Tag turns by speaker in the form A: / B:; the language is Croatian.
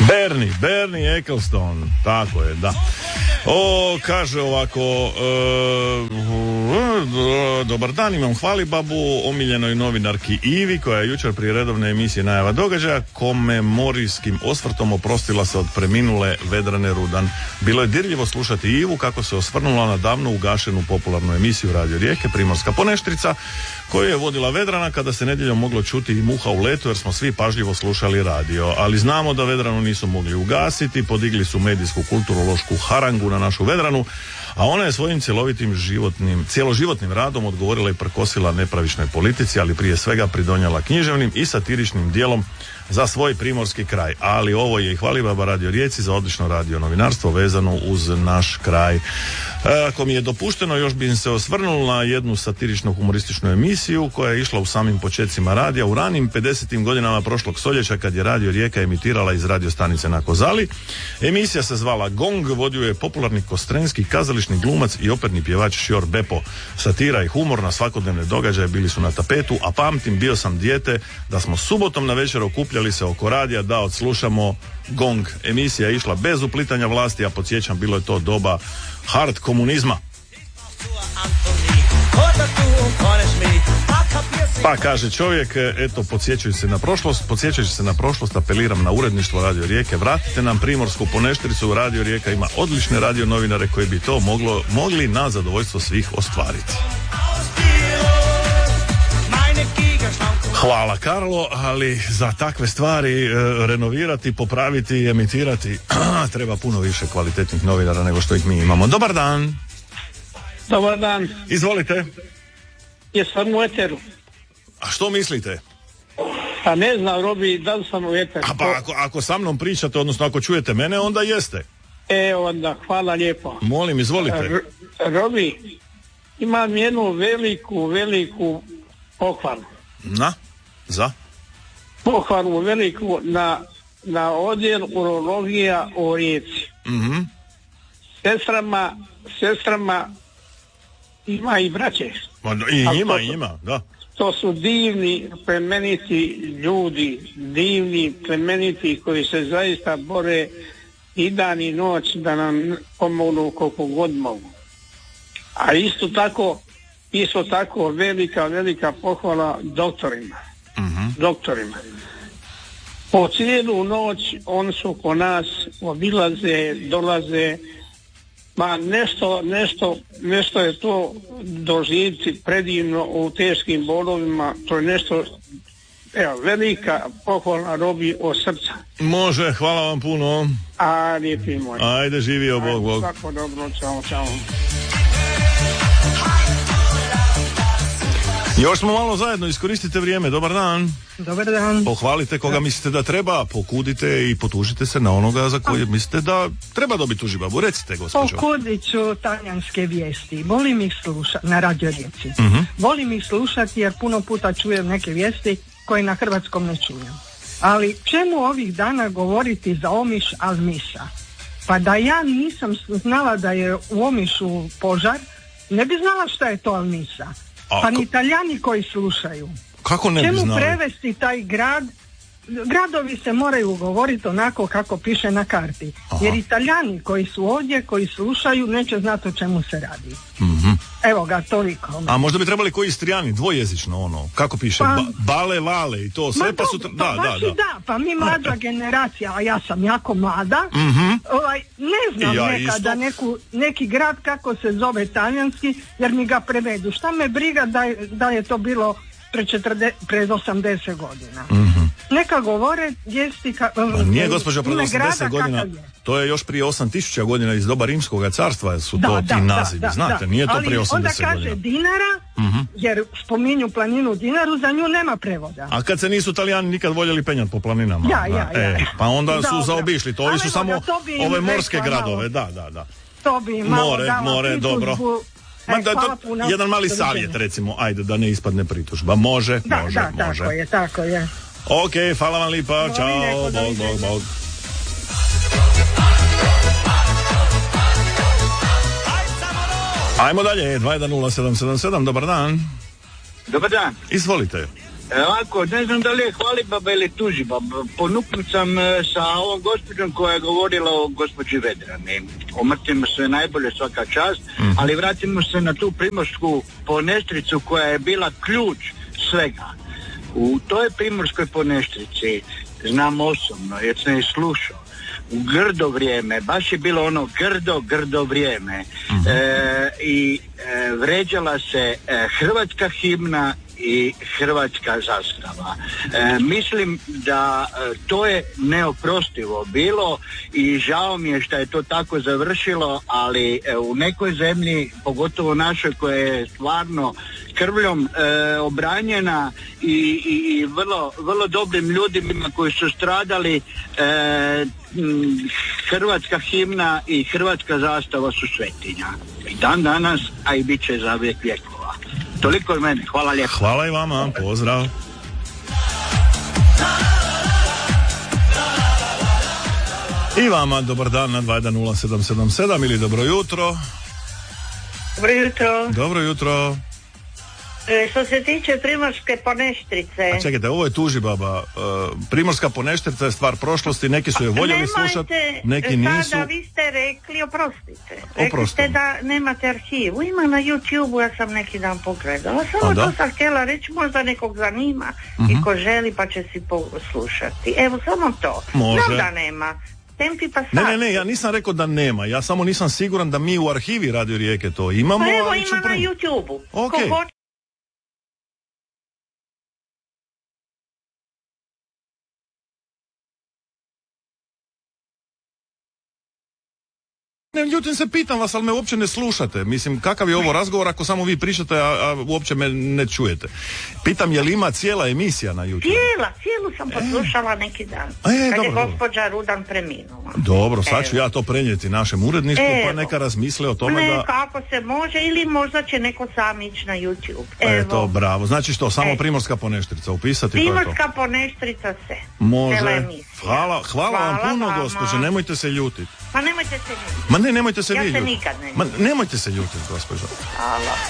A: Bernie Ecclestone, tako je, da. Kaže ovako, dobar dan, imam hvalibabu omiljenoj novinarki Ivi, koja je jučer prije redovne emisije Najava događaja komemorijskim osvrtom oprostila se od preminule Vedrane Rudan. Bilo je dirljivo slušati Ivu kako se osvrnula na davno ugašenu popularnu emisiju Radio Rijeke Primorska poneštrica, koju je vodila Vedrana kada se nedjeljom moglo čuti i muha u letu, jer smo svi pažljivo slušali radio. Ali znamo da Vedranu nisu mogli ugasiti, podigli su medijsku kulturološku harangu na našu Vedranu, a ona je svojim cjeloživotnim radom odgovorila i prkosila nepravičnoj politici, ali prije svega pridonijela književnim i satiričnim dijelom za svoj primorski kraj. Ali ovo je i hvalibaba Radio Rijeci za odlično radio novinarstvo vezano uz naš kraj. Ako mi je dopušteno, još bi se osvrnuo na jednu satirično-humorističnu emisiju koja je išla u samim početcima radija u ranim 50. godinama prošlog stoljeća, kad je Radio Rijeka emitirala iz radiostanice na Kozali. Emisija se zvala Gong, vodio je popularni kostrenski kazališni glumac i operni pjevač Šjor Bepo. Satira i humor na svakodnevne događaje bili su na tapetu, a pamtim, bio sam dijete, da smo subotom na večer okupljali se oko radija da odslušamo Gong. Emisija je išla bez uplitanja vlasti, a podsjećam, bilo je to doba hard komunizma. Pa kaže čovjek, eto, podsjećajući se na prošlost, apeliram na uredništvo Radio Rijeke, vratite nam primorsku poneštricu. Radio Rijeka ima odlične radio novinare koji bi to mogli na zadovoljstvo svih ostvariti. Hvala Karlo, ali za takve stvari renovirati, popraviti, emitirati treba puno više kvalitetnih novinara nego što ih mi imamo. Dobar dan.
B: Dobar dan.
A: Izvolite.
B: Jesam u eteru.
A: A što mislite?
B: Pa ne znam, Robi, da li sam u eteru.
A: Pa ako sa mnom pričate, odnosno ako čujete mene, onda jeste.
B: Onda, hvala lijepo.
A: Molim, izvolite.
B: Robi, imam jednu veliku pohvalu.
A: Za?
B: Pohvalu veliku na odjel urologija u Rijeci.
A: Mhm.
B: Sestrama ima i braće.
A: I ima, da.
B: To su divni, plemeniti ljudi, plemeniti koji se zaista bore i dan i noć da nam pomognu koliko god mogu. A isto tako velika pohvala doktorima. Doktorima. Po cijelu noć oni su ko nas obilaze, dolaze, ma nešto je to doživjeti predivno u teškim bolovima, to je nešto, velika pohvala Robi od srca.
A: Može, hvala vam puno.
B: A lijepi moj.
A: Ajde, živio, Bog.
B: Svako dobro, čao.
A: Još smo malo zajedno, iskoristite vrijeme. Dobar dan.
C: Dobar dan.
A: Pohvalite koga mislite da treba, pokudite i potužite se na onoga za koje mislite da treba dobiti tužibabu. Recite, gospođo.
C: Pokudit ću talijanske vijesti. Volim ih slušati na Radio Rijeci. Volim ih slušati jer puno puta čujem neke vijesti koje na hrvatskom ne čujem. Ali čemu ovih dana govoriti za Omiš Almisa? Pa da ja nisam znala da je u Omišu požar, ne bi znala šta je to Almisa. Pa ni Italijani koji slušaju.
A: Kako ne bi znali?
C: Čemu prevesti taj grad? Gradovi se moraju govoriti onako kako piše na karti. Aha. Jer Italijani koji su ovdje, koji slušaju, neće znati o čemu se radi. Evo ga, toliko.
A: A možda bi trebali koji Istrijani, dvojezično kako piše, bale, vale i to sve, pa su...
C: Pa mi mlađa generacija, a ja sam jako mlada, ne znam nekada neki grad kako se zove talijanski, jer mi ga prevedu. Šta me briga da je to bilo pred 80 godina. Neka govore vijesti...
A: Nije, gospođa, pred 80 godina, to je još prije 8000 godina iz doba Rimskog carstva su ti nazivi, znate, nije to prije 80 godina.
C: Ali onda kaže Dinara, jer spominju planinu Dinaru, za nju nema prevoda.
A: A kad se nisu Italijani nikad voljeli penjati po planinama? Pa onda su zaobišli, to su samo ove morske gradove, da.
C: To bi malo
A: more, dobro. Jedan mali savjet, recimo, ajde da ne ispadne pritužba. Može.
C: Tako je.
A: Ok, hvala vam lipa, čao, bog. Ajmo dalje, 210777, dobar dan.
D: Dobar dan.
A: Izvolite.
D: Ovako, ne znam da li je hvalibaba ili tužibaba. Ponuknut sam sa ovom gospođom koja je govorila o gospođi Vedrani. Omrtimo se najbolje, svaka čast, ali vratimo se na tu primorsku Ponestricu koja je bila ključ svega. U toj primorskoj Poneštrici, znam osobno jer sam je slušao, u grdo vrijeme, baš je bilo ono grdo vrijeme, i vređala se hrvatska himna i hrvatska zastava. Mislim da to je neoprostivo bilo i žao mi je što je to tako završilo, ali u nekoj zemlji, pogotovo našoj koja je stvarno krvljom obranjena i vrlo dobrim ljudima koji su stradali, hrvatska himna i hrvatska zastava su svetinja. I dan danas, a i bit će za vijek vjekova. Toliko od mene, hvala lijepo.
A: Hvala i vama, pozdrav. I vama, dobar dan na 210777 ili dobro jutro.
E: Dobro jutro.
A: Dobro jutro.
E: Što se tiče Primorske Poneštrice...
A: A čekajte, ovo je tužibaba. Primorska Poneštrica je stvar prošlosti, neki su je voljeli slušati, neki nisu.
E: Sada vi ste rekli, oprostite. Rekli ste da nemate arhivu. Ima na YouTube-u, ja sam neki dan pogledala. Samo to sam htjela reći, možda nekog zanima i ko želi pa će si poslušati. Evo, samo to.
A: Može.
E: Znam da nema.
A: Ne, ja nisam rekao da nema, ja samo nisam siguran da mi u arhivi Radio Rijeke to imamo.
E: Pa evo, ima na YouTube-u.
A: Okay. Ne, ljutim se, pitam vas, ali me uopće ne slušate. Mislim, kakav je ovo razgovor ako samo vi pričate, a uopće me ne čujete. Pitam, je li ima cijela emisija na YouTube?
E: Cijelu sam poslušala neki dan. Kad je gospođa Rudan preminula.
A: Dobro, sad ću ja to prenijeti našem uredništvu, pa neka razmisle o tome da...
E: Kako se može, ili možda će neko sam ići na YouTube.
A: Eto, bravo. Znači što, samo Primorska Poneštrica upisati?
E: Primorska Poneštrica se.
A: Može. Hvala vam puno, gospođe, nemojte se ljutiti.
E: Pa nemojte se ljutiti.
A: Ma ne, nemojte se vi ljutiti.
E: Ja se nikad ne
A: ljutim. Ma nemojte se ljutiti, gospođo.
E: Hvala.